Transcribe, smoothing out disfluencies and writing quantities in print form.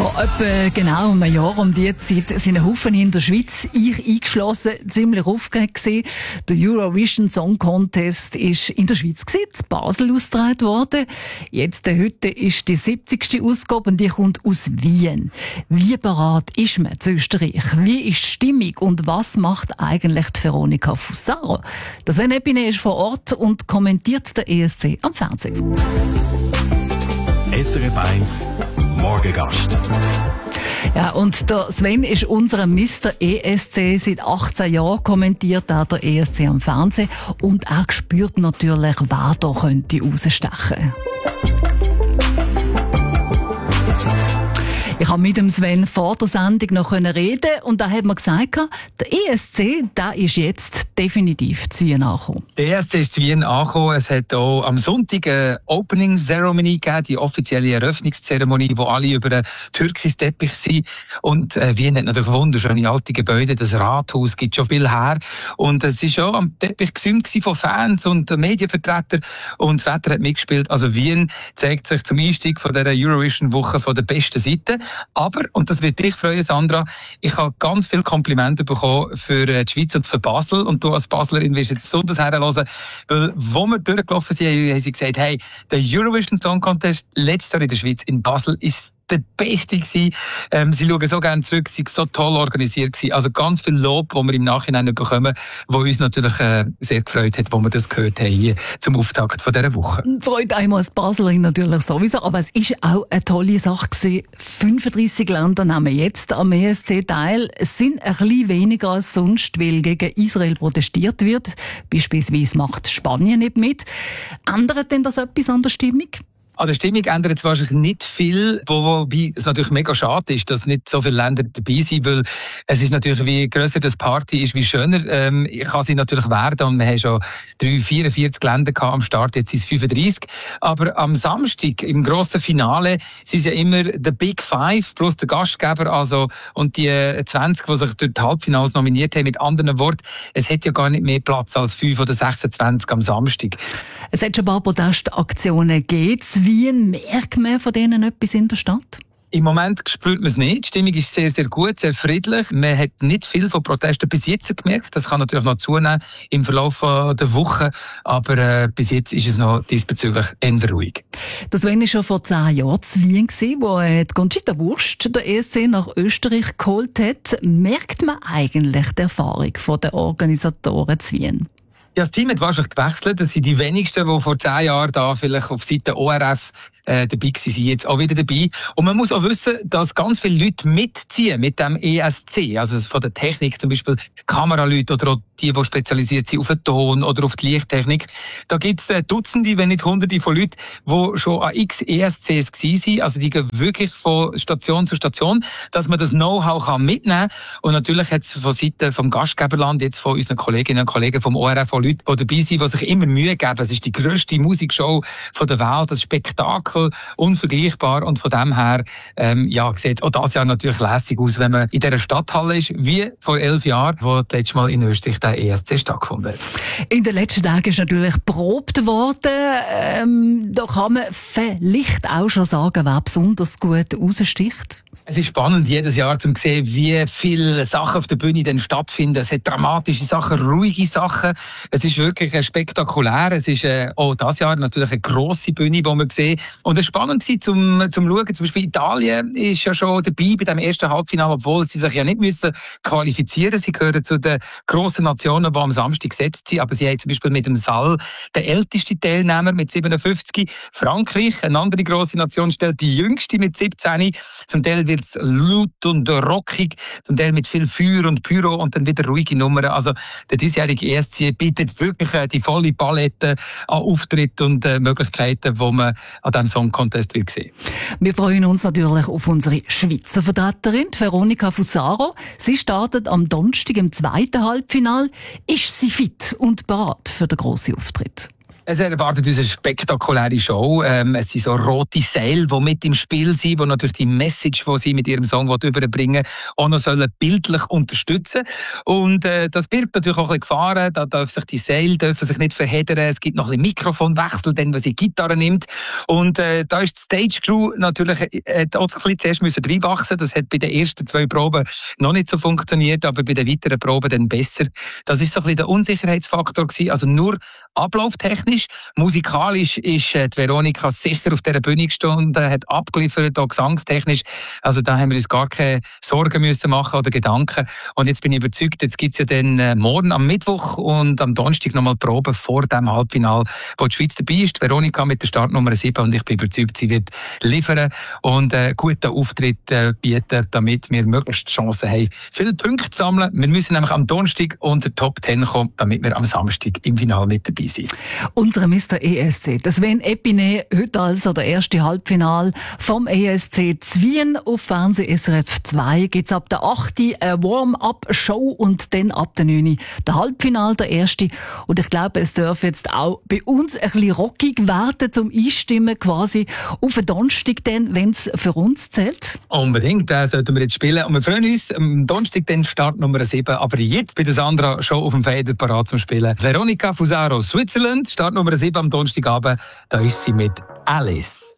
Vor etwa genau einem Jahr um diese Zeit sind ein Haufen in der Schweiz, ich eingeschlossen, ziemlich aufgeregt gewesen. Der Eurovision Song Contest ist in der Schweiz gewesen, in Basel ausgetragen worden. Jetzt, heute ist die 70. Ausgabe und die kommt aus Wien. Wie bereit ist man zu Österreich? Wie ist die Stimmung und was macht eigentlich die Veronika Fusaro? Der Sven Epine ist vor Ort und kommentiert den ESC am Fernsehen. SRF 1 Morgengast. Ja, und der Sven ist unser Mr. ESC. Seit 18 Jahren kommentiert er der ESC am Fernsehen und er spürt natürlich, wer da könnte rausstechen. Ich habe mit dem Sven vor der Sendung noch reden und da hat man gesagt, der ESC, der ist jetzt definitiv zu Wien angekommen. Der ESC ist zu Wien angekommen. Es hat auch am Sonntag eine Opening Ceremony gegeben, die offizielle Eröffnungszeremonie, wo alle über den türkischen Teppich sind. Und Wien hat natürlich wunderschöne alte Gebäude. Das Rathaus gibt schon viel her. Und es ist auch am Teppich gesümt von Fans und Medienvertretern. Und das Wetter hat mitgespielt. Also Wien zeigt sich zum Einstieg von dieser Eurovision-Woche von der besten Seite. Aber, und das wird dich freuen, Sandra, ich habe ganz viele Komplimente bekommen für die Schweiz und für Basel. Und du als Baslerin wirst jetzt besonders herhören, weil, wo wir durchgelaufen sind, haben sie gesagt, hey, der Eurovision Song Contest letztes Jahr in der Schweiz, in Basel, ist der Beste gewesen. Sie schauen so gerne zurück, sie sind so toll organisiert gewesen. Also ganz viel Lob, das wir im Nachhinein bekommen, wo uns natürlich sehr gefreut hat, wo wir das gehört haben hier zum Auftakt von dieser Woche. Freut einmal als Baslerin natürlich sowieso, aber es ist auch eine tolle Sache gewesen. 35 Länder nehmen jetzt am ESC teil. Es sind ein bisschen weniger als sonst, weil gegen Israel protestiert wird. Beispielsweise macht Spanien nicht mit. Ändert denn das etwas an der Stimmung? An der Stimmung ändert es wahrscheinlich nicht viel, wobei es natürlich mega schade ist, dass nicht so viele Länder dabei sind, weil es ist natürlich, wie grösser das Party ist, wie schöner kann sie natürlich werden. Und wir haben schon 44 Länder gehabt am Start, jetzt sind es 35. Aber am Samstag, im grossen Finale, sind es ja immer the Big Five plus der Gastgeber, also, und die 20, die sich durch die Halbfinals nominiert haben. Mit anderen Worten, es hat ja gar nicht mehr Platz als 5 oder 26 am Samstag. Es hat schon ein paar Protestaktionen gegeben. Wien, merkt man von denen etwas in der Stadt? Im Moment spürt man es nicht. Die Stimmung ist sehr, sehr gut, sehr friedlich. Man hat nicht viel von Protesten bis jetzt gemerkt. Das kann natürlich noch zunehmen im Verlauf der Woche. Aber bis jetzt ist es noch diesbezüglich eher ruhig. Das war schon vor 10 Jahren zu Wien, wo die Conchita Wurst der ESC nach Österreich geholt hat. Merkt man eigentlich die Erfahrung der Organisatoren zu Wien? Ja, das Team hat wahrscheinlich gewechselt. Das sind die wenigsten, die vor 10 Jahren da vielleicht auf Seite ORF dabei sind, jetzt auch wieder dabei. Und man muss auch wissen, dass ganz viele Leute mitziehen mit dem ESC. Also von der Technik, zum Beispiel Kameraleute oder auch die spezialisiert sind auf den Ton oder auf die Lichttechnik. Da gibt es Dutzende, wenn nicht Hunderte von Leuten, die schon an x ESCs waren. Also die gehen wirklich von Station zu Station, dass man das Know-how mitnehmen kann. Und natürlich hat es von Seiten vom Gastgeberland, jetzt von unseren Kolleginnen und Kollegen vom ORF, von Leuten, die dabei sind, die sich immer Mühe geben. Es ist die grösste Musikshow von der Welt, das Spektakel, unvergleichbar. Und von dem her sieht auch das Jahr natürlich lässig aus, wenn man in dieser Stadthalle ist, wie vor 11 Jahren, wo das letzte Mal in Österreich der ESC stattgefunden hat. In den letzten Tagen ist natürlich geprobt worden. Da kann man vielleicht auch schon sagen, wer besonders gut raussticht. Es ist spannend, jedes Jahr zu sehen, wie viele Sachen auf der Bühne dann stattfinden. Es hat dramatische Sachen, ruhige Sachen. Es ist wirklich spektakulär. Es ist auch dieses Jahr natürlich eine grosse Bühne, die wir sehen. Und es war spannend zum Schauen. Zum Beispiel Italien ist ja schon dabei bei dem ersten Halbfinale, obwohl sie sich ja nicht müssen qualifizieren. Sie gehören zu den grossen Nationen, die am Samstag gesetzt sind. Aber sie haben zum Beispiel mit dem Saal den ältesten Teilnehmer mit 57. Frankreich, eine andere grosse Nation, stellt die jüngste mit 17. Zum Teil wird es laut und rockig, zum Teil mit viel Feuer und Pyro und dann wieder ruhige Nummern. Also der diesjährige ESC bietet wirklich die volle Palette an Auftritten und Möglichkeiten, die man an diesem Song Contest will sehen. Wir freuen uns natürlich auf unsere Schweizer Vertreterin, Veronika Fusaro. Sie startet am Donnerstag im zweiten Halbfinale. Ist sie fit und bereit für den grossen Auftritt? Es erwartet uns eine spektakuläre Show. Es sind so rote Seile, die mit im Spiel sind, die natürlich die Message, die sie mit ihrem Song überbringen, auch noch bildlich unterstützen. Und das birgt natürlich auch ein bisschen Gefahren. Da dürfen sich die Seile nicht verheddern. Es gibt noch ein bisschen Mikrofonwechsel, wenn sie Gitarre nimmt. Und da ist die Stage Crew natürlich auch ein bisschen zuerst reinwachsen. Das hat bei den ersten 2 Proben noch nicht so funktioniert, aber bei den weiteren Proben dann besser. Das ist so ein bisschen der Unsicherheitsfaktor gewesen. Also nur ablauftechnisch. Musikalisch ist die Veronika sicher auf dieser Bühne gestanden, hat abgeliefert, auch gesangstechnisch. Also da haben wir uns gar keine Sorgen müssen machen oder Gedanken. Und jetzt bin ich überzeugt, jetzt gibt es ja dann morgen am Mittwoch und am Donnerstag nochmal Proben vor dem Halbfinale, wo die Schweiz dabei ist. Veronika mit der Startnummer 7 und ich bin überzeugt, sie wird liefern und einen guten Auftritt bieten, damit wir möglichst Chancen haben, viele Punkte zu sammeln. Wir müssen nämlich am Donnerstag unter Top 10 kommen, damit wir am Samstag im Finale mit dabei sind. Unsere Mr. ESC, das Sven Epine, heute also der erste Halbfinal vom ESC Zwien auf Fernsehen SRF 2. Geht's ab der 8. eine Warm-up-Show und dann ab der 9. der Halbfinal, der erste. Und ich glaube, es darf jetzt auch bei uns ein bisschen rockig werden zum Einstimmen quasi auf den Donnerstag dann, wenn es für uns zählt. Unbedingt, den sollten wir jetzt spielen. Und wir freuen uns am Donnerstag dann Start Nummer 7. Aber jetzt bei der Sandra schon auf dem Fader parat zum Spielen. Veronika Fusaro, Switzerland, Start Nummer 7 am Donnerstagabend. Da ist sie mit Alice.